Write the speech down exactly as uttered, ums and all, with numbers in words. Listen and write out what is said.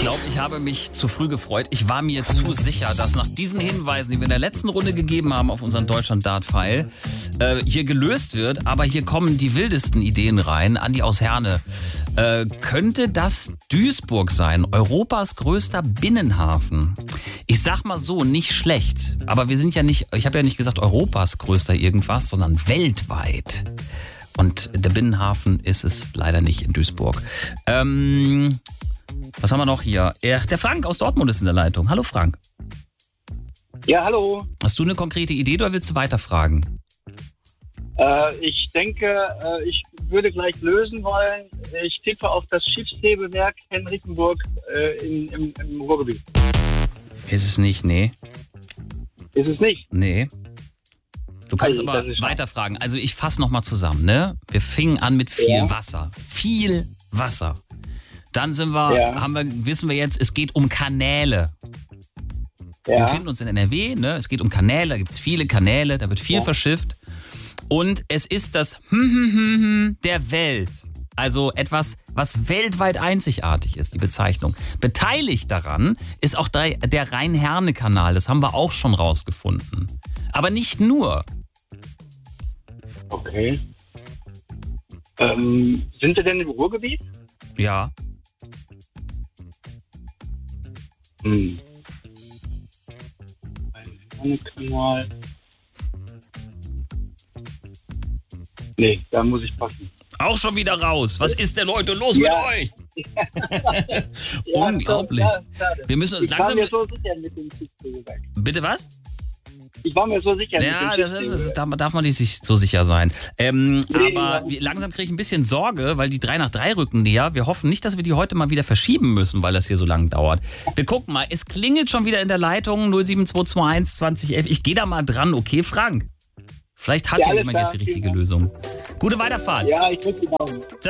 glaube, ich habe mich zu früh gefreut. Ich war mir zu sicher, dass nach diesen Hinweisen, die wir in der letzten Runde gegeben haben auf unseren Deutschland-Dart-File, äh, hier gelöst wird. Aber hier kommen die wildesten Ideen rein. Andi aus Herne. Äh, könnte das Duisburg sein? Europas größter Binnenhafen. Ich sag mal so, nicht schlecht. Aber wir sind ja nicht, ich habe ja nicht gesagt Europas größter irgendwas, sondern weltweit. Und der Binnenhafen ist es leider nicht in Duisburg. Ähm... Was haben wir noch hier? Der Frank aus Dortmund ist in der Leitung. Hallo Frank. Ja, hallo. Hast du eine konkrete Idee oder willst du weiterfragen? Äh, ich denke, äh, ich würde gleich lösen wollen. Ich tippe auf das Schiffshebewerk Henrickenburg äh, in, im, im Ruhrgebiet. Ist es nicht, nee. Ist es nicht? Nee. Du kannst Also, aber weiterfragen. Also ich fasse nochmal zusammen, ne? Wir fingen an mit viel Ja. Wasser. Viel Wasser. Dann sind wir, Ja. haben wir, wissen wir jetzt, es geht um Kanäle. Ja. Wir befinden uns in N R W, ne? Es geht um Kanäle, da gibt es viele Kanäle, da wird viel Ja. verschifft. Und es ist das hm, hm, hm, hm der Welt. Also etwas, was weltweit einzigartig ist, die Bezeichnung. Beteiligt daran ist auch der, der Rhein-Herne-Kanal, das haben wir auch schon rausgefunden. Aber nicht nur. Okay. Ähm, sind wir denn im Ruhrgebiet? Ja. Hm. Ein Kanal. Nee, da muss ich passen. Auch schon wieder raus. Was ist denn heute los Ja. mit euch? Ja, Unglaublich. Ja, schade. Wir müssen uns ich war langsam... mir so sicher mit dem Schiffshebewerk. Bitte was? Ich war mir so sicher Ja, mit dem das ist, das ist, Schiffshebewerk. da darf man nicht sich so sicher sein. Ähm, Nee, aber ja. wir, langsam kriege ich ein bisschen Sorge, weil die drei nach drei rücken näher. Wir hoffen nicht, dass wir die heute mal wieder verschieben müssen, weil das hier so lang dauert. Wir gucken mal, es klingelt schon wieder in der Leitung null sieben zwei zwei eins zwanzig elf. Ich gehe da mal dran, okay, Frank? Vielleicht hat Ja, ja alles jemand klar, jetzt die richtige vielen Dank. Lösung. Gute Weiterfahrt. Ja, ich drücke die Daumen. Ciao.